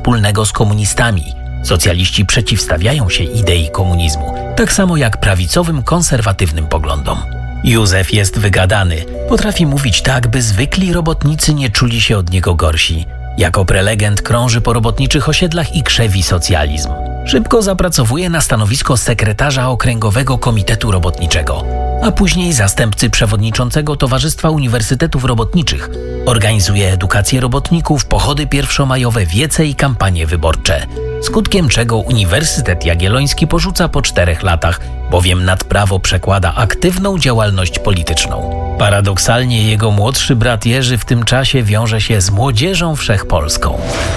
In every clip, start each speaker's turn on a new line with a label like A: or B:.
A: wspólnego z komunistami. Socjaliści przeciwstawiają się idei komunizmu, tak samo jak prawicowym, konserwatywnym poglądom. Józef jest wygadany, potrafi mówić tak, by zwykli robotnicy nie czuli się od niego gorsi. Jako prelegent krąży po robotniczych osiedlach i krzewi socjalizm. Szybko zapracowuje na stanowisko sekretarza Okręgowego Komitetu Robotniczego, a później zastępcy przewodniczącego Towarzystwa Uniwersytetów Robotniczych. Organizuje edukację robotników, pochody pierwszomajowe, wiece i kampanie wyborcze, skutkiem czego Uniwersytet Jagielloński porzuca po 4 latach, bowiem nad prawo przekłada aktywną działalność polityczną. Paradoksalnie jego młodszy brat Jerzy w tym czasie wiąże się z Młodzieżą Wszechpolską.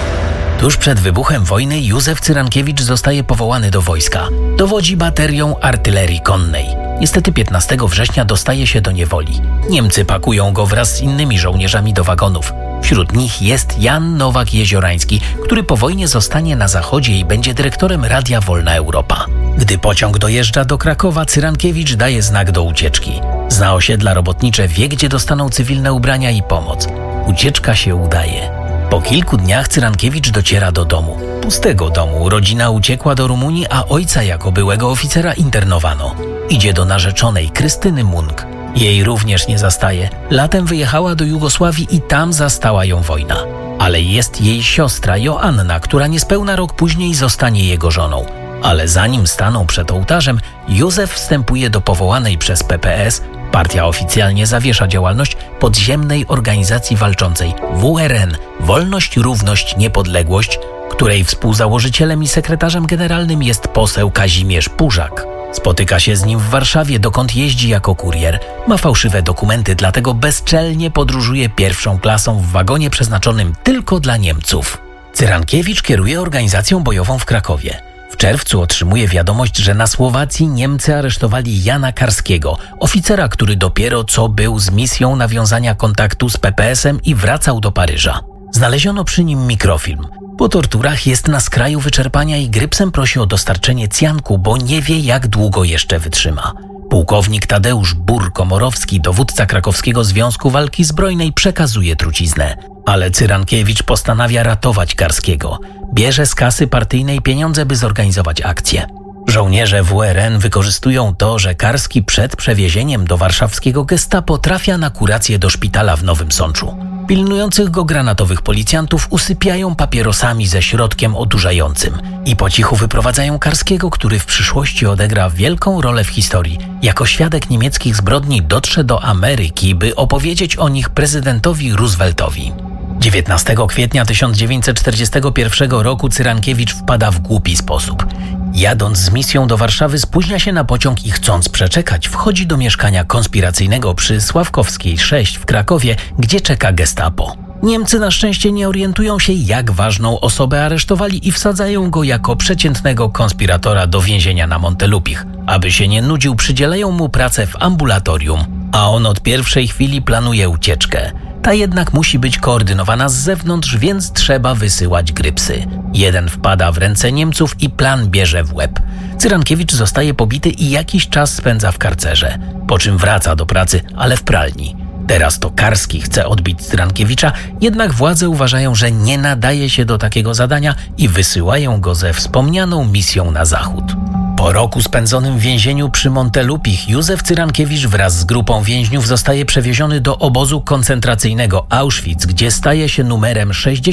A: Tuż przed wybuchem wojny Józef Cyrankiewicz zostaje powołany do wojska. Dowodzi baterią artylerii konnej. Niestety 15 września dostaje się do niewoli. Niemcy pakują go wraz z innymi żołnierzami do wagonów. Wśród nich jest Jan Nowak-Jeziorański, który po wojnie zostanie na zachodzie i będzie dyrektorem Radia Wolna Europa. Gdy pociąg dojeżdża do Krakowa, Cyrankiewicz daje znak do ucieczki. Zna osiedla robotnicze, wie, gdzie dostaną cywilne ubrania i pomoc. Ucieczka się udaje. Po kilku dniach Cyrankiewicz dociera do domu. Pustego domu. Rodzina uciekła do Rumunii, a ojca jako byłego oficera internowano. Idzie do narzeczonej, Krystyny Munk. Jej również nie zastaje. Latem wyjechała do Jugosławii i tam zastała ją wojna. Ale jest jej siostra Joanna, która niespełna rok później zostanie jego żoną. Ale zanim staną przed ołtarzem, Józef wstępuje do powołanej przez PPS, partia oficjalnie zawiesza działalność, podziemnej organizacji walczącej WRN – Wolność, Równość, Niepodległość, której współzałożycielem i sekretarzem generalnym jest poseł Kazimierz Pużak. Spotyka się z nim w Warszawie, dokąd jeździ jako kurier. Ma fałszywe dokumenty, dlatego bezczelnie podróżuje pierwszą klasą w wagonie przeznaczonym tylko dla Niemców. Cyrankiewicz kieruje organizacją bojową w Krakowie. W czerwcu otrzymuje wiadomość, że na Słowacji Niemcy aresztowali Jana Karskiego, oficera, który dopiero co był z misją nawiązania kontaktu z PPS-em i wracał do Paryża. Znaleziono przy nim mikrofilm. Po torturach jest na skraju wyczerpania i grypsem prosi o dostarczenie cjanku, bo nie wie, jak długo jeszcze wytrzyma. Pułkownik Tadeusz Bur-Komorowski, dowódca Krakowskiego Związku Walki Zbrojnej, przekazuje truciznę. Ale Cyrankiewicz postanawia ratować Karskiego. Bierze z kasy partyjnej pieniądze, by zorganizować akcję. Żołnierze WRN wykorzystują to, że Karski przed przewiezieniem do warszawskiego gestapo trafia na kurację do szpitala w Nowym Sączu. Pilnujących go granatowych policjantów usypiają papierosami ze środkiem odurzającym i po cichu wyprowadzają Karskiego, który w przyszłości odegra wielką rolę w historii. Jako świadek niemieckich zbrodni dotrze do Ameryki, by opowiedzieć o nich prezydentowi Rooseveltowi. 19 kwietnia 1941 roku Cyrankiewicz wpada w głupi sposób. Jadąc z misją do Warszawy spóźnia się na pociąg i chcąc przeczekać, wchodzi do mieszkania konspiracyjnego przy Sławkowskiej 6 w Krakowie, gdzie czeka gestapo. Niemcy na szczęście nie orientują się, jak ważną osobę aresztowali i wsadzają go jako przeciętnego konspiratora do więzienia na Montelupich. Aby się nie nudził, przydzielają mu pracę w ambulatorium, a on od pierwszej chwili planuje ucieczkę. Ta jednak musi być koordynowana z zewnątrz, więc trzeba wysyłać grypsy. Jeden wpada w ręce Niemców i plan bierze w łeb. Cyrankiewicz zostaje pobity i jakiś czas spędza w karcerze, po czym wraca do pracy, ale w pralni. Teraz to Karski chce odbić Cyrankiewicza, jednak władze uważają, że nie nadaje się do takiego zadania i wysyłają go ze wspomnianą misją na zachód. Po roku spędzonym w więzieniu przy Montelupich Józef Cyrankiewicz wraz z grupą więźniów zostaje przewieziony do obozu koncentracyjnego Auschwitz, gdzie staje się numerem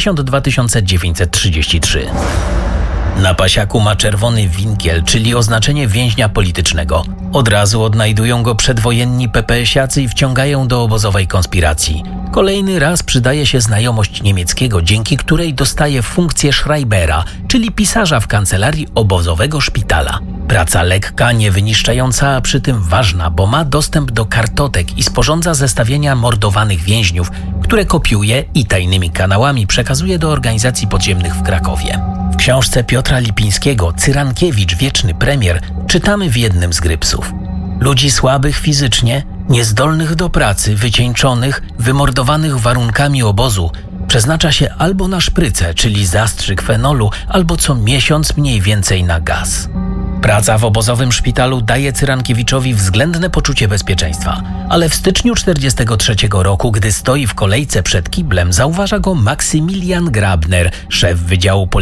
A: 62933. Na pasiaku ma czerwony winkiel, czyli oznaczenie więźnia politycznego. Od razu odnajdują go przedwojenni PPS-iacy i wciągają do obozowej konspiracji. Kolejny raz przydaje się znajomość niemieckiego, dzięki której dostaje funkcję Schreibera, czyli pisarza w kancelarii obozowego szpitala. Praca lekka, niewyniszczająca, a przy tym ważna, bo ma dostęp do kartotek i sporządza zestawienia mordowanych więźniów, które kopiuje i tajnymi kanałami przekazuje do organizacji podziemnych w Krakowie. W książce Piotra Lipińskiego „Cyrankiewicz, wieczny premier” czytamy w jednym z grypsów: ludzi słabych fizycznie, niezdolnych do pracy, wycieńczonych, wymordowanych warunkami obozu przeznacza się albo na szprycę, czyli zastrzyk fenolu, albo co miesiąc mniej więcej na gaz. Praca w obozowym szpitalu daje Cyrankiewiczowi względne poczucie bezpieczeństwa, ale w styczniu 1943 roku, gdy stoi w kolejce przed kiblem, zauważa go Maksymilian Grabner, szef Wydziału